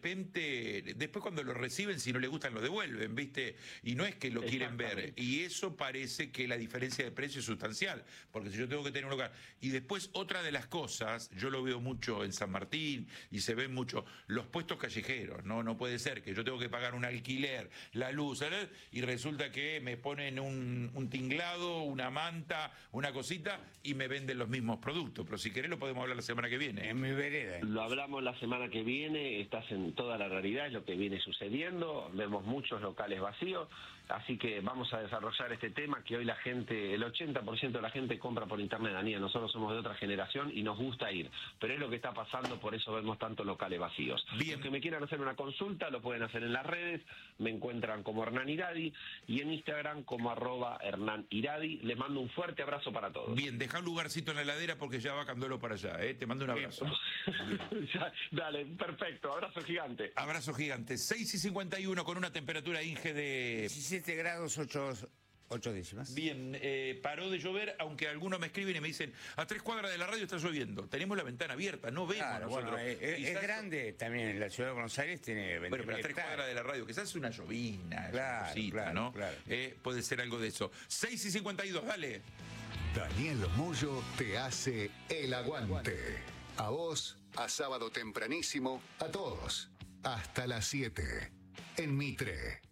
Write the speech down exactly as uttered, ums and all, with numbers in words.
repente, después cuando lo reciben, si no les gustan, lo devuelven, ¿viste? Y no es que lo quieren ver. Y eso parece que la diferencia de precio es sustancial, porque si yo tengo que tener un lugar. Y después, otra de las cosas, yo lo veo mucho en San Martín y se ven mucho, los puestos callejeros, ¿no? No puede ser que yo tengo que pagar un alquiler, la luz, ¿sabes? Y resulta que me ponen un, un tinglado, una manta, una cosita y me venden los mismos productos. Pero si querés lo podemos hablar la semana que viene. En mi vereda. Lo hablamos la semana que viene, estás en toda la realidad, es lo que viene sucediendo, vemos muchos locales vacíos, así que vamos a desarrollar este tema que hoy la gente, el ochenta por ciento de la gente compra por internet, Daniel, nosotros somos de otra generación y nos gusta ir, pero es lo que está pasando, por eso vemos tantos locales vacíos. Bien. Los que me quieran hacer una consulta lo pueden hacer en las redes, me encuentran como Hernán Iradi y en Instagram como arroba Hernán Iradi. Les mando un fuerte abrazo para todos. Bien, deja un lugarcito en la heladera porque ya va Candolo para allá, ¿eh? Te mando un abrazo. Ya, dale, perfecto, abrazo gigante. Abrazo gigante. seis y cincuenta y uno con una temperatura Inge de... diecisiete grados, ocho, ocho décimas. Bien, eh, paró de llover, aunque algunos me escriben y me dicen, a tres cuadras de la radio está lloviendo. Tenemos la ventana abierta, no vemos Claro, nosotros. bueno, es, es Quizás- grande también, la ciudad de Buenos Aires tiene veinte Bueno, pero a tres hectáreas. cuadras de la radio, quizás es una llovina, Claro, una cosita, claro, ¿no? claro. Eh, puede ser algo de eso. seis y cincuenta y dos, dale. Daniel Moyo te hace el aguante. A vos, a sábado tempranísimo, a todos. Hasta las siete. En Mitre.